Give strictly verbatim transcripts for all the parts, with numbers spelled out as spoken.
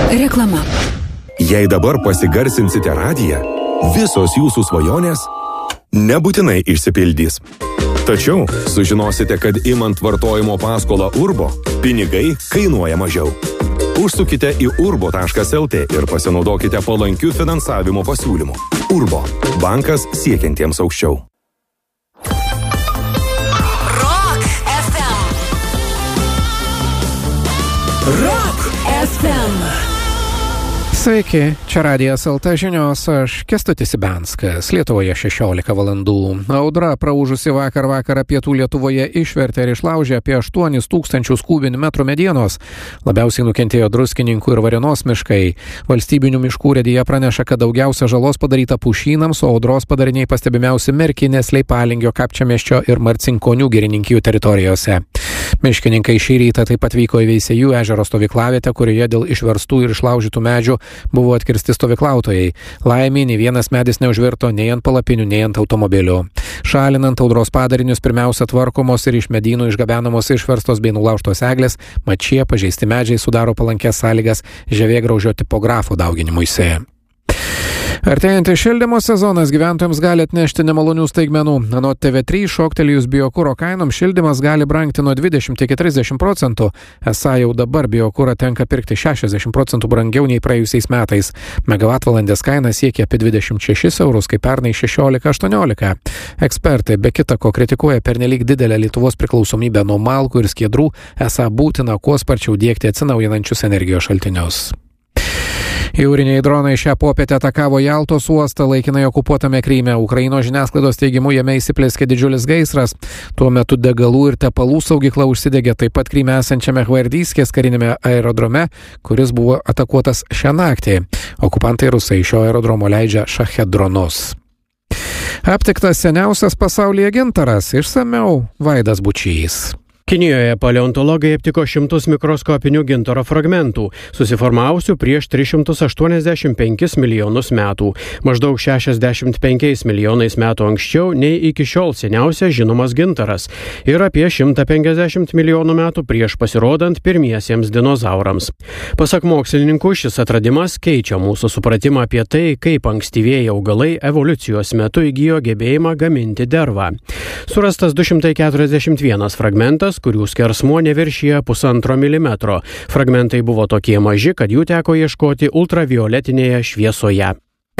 Reklama. Jei dabar pasigarsinsite radiją, visos jūsų svajonės nebūtinai išsipildys. Tačiau sužinosite, kad imant vartojimo paskolą Urbo, pinigai kainuoja mažiau. Užsukite į urbo taškas lt ir pasinaudokite palankių finansavimo pasiūlymų. Urbo – bankas siekiantiems aukščiau. Rock F M. Rock F M. Sveiki, čia Radijas L T žinios, aš Kęstutis Ibianskas. Lietuvoje šešiolika valandų. Audra praūžusi vakar vakarą pietų Lietuvoje išvertė ir išlaužė apie aštuonis tūkstančius kubinių metrų medienos. Labiausiai nukentėjo Druskininkų ir Varėnos miškai. Valstybinių miškų urėdija praneša, kad daugiausia žalos padaryta pušynams, o audros padariniai pastebimiausi Merkinės, Leipalingio, Kapčiamiesčio ir Marcinkonių girininkijų teritorijose. Miškininkai šį rytą taip pat vyko į Veisiejų ežero stovyklavietę, kurioje dėl išverstų ir išlaužytų medžių buvo atkirsti stovyklautojai. Laimei, nei vienas medis neužvirto nei ant palapinių, nei ant automobilių. Šalinant audros padarinius pirmiausia tvarkomos ir iš medynų išgabenamos išverstos bei nulaužtos eglės, mat šie pažeisti medžiai sudaro palankės sąlygas žievėgraužio tipografo dauginimuisi. Artėjantis šildymo sezonas gyventojams gali atnešti nemalonių staigmenų. Anot T V trys šoktelėjus biokuro kainom šildymas gali brangti nuo dvidešimt iki trisdešimt procentų. Esą jau dabar biokurą tenka pirkti šešiasdešimt procentų brangiau nei praėjusiais metais. Megavatvalandės kaina siekia apie dvidešimt šešis eurus, kaip pernai šešiolika aštuoniolika. Ekspertai be kita ko kritikuoja pernelyg didelę Lietuvos priklausomybę nuo malkų ir skiedrų, esą būtina kuo sparčiau diegti atsinaujinančius energijos šaltinius. Jūriniai dronai šią popietę atakavo Jaltos uostą laikinai okupuotame Kryme. Ukrainos žiniasklaidos teigimu jame įsiplieskė didžiulis gaisras. Tuo metu degalų ir tepalų saugykla užsidegė taip pat Kryme esančiame Hvardyskės karinėme aerodrome, kuris buvo atakuotas šią naktį. Okupantai rusai šio aerodromo leidžia šachet dronus. Aptiktas seniausias pasaulyje gintaras, išsamiau Vaidas Bučys. Kinijoje paleontologai aptiko šimtus mikroskopinių gintaro fragmentų, susiformavusių prieš tris šimtus aštuoniasdešimt penkis milijonus metų, maždaug šešiasdešimt penkiais milijonais metų anksčiau nei iki šiol seniausias žinomas gintaras ir apie šimtą penkiasdešimt milijonų metų prieš pasirodant pirmiesiems dinozaurams. Pasak mokslininkų, šis atradimas keičia mūsų supratimą apie tai, kaip ankstyvieji augalai evoliucijos metu įgijo gebėjimą gaminti dervą. Surastas du šimtai keturiasdešimt vienas fragmentas, kurių skersmuo neviršija pusantro milimetro. Fragmentai buvo tokie maži, kad jų teko ieškoti ultravioletinėje šviesoje.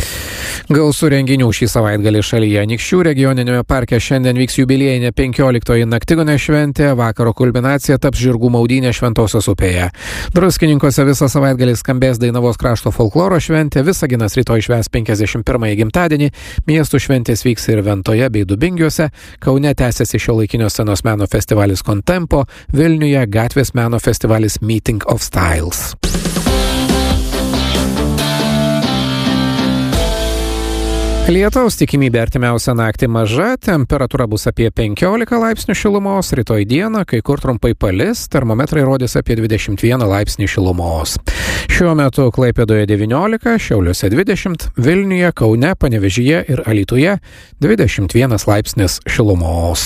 Gausų renginių šį savaitgalį šalyje. Anykščių regioninėme parke šiandien vyks jubiliejinė penkioliktoji naktigonė šventė, vakaro kulminacija taps žirgų maudynė Šventosios upėje. Druskininkuose visą savaitgalį skambės Dainavos krašto folkloro šventė, Visaginas rytoj švęs penkiasdešimt pirmąjį gimtadienį, miestų šventės vyks ir Ventoje bei Dubingiuose, Kaune tęsiasi šiuolaikinio scenos meno festivalis Contempo, Vilniuje gatvės meno festivalis Meeting of Styles. Lietaus tikimybė artimiausią naktį maža, temperatūra bus apie penkiolika laipsnių šilumos, rytoj dieną kai kur trumpai palis, termometrai rodys apie dvidešimt vieną laipsnį šilumos. Šiuo metu Klaipėdoje devyniolika, Šiauliuose dvidešimt, Vilniuje, Kaune, Panevėžyje ir Alytuje dvidešimt vienas laipsnis šilumos.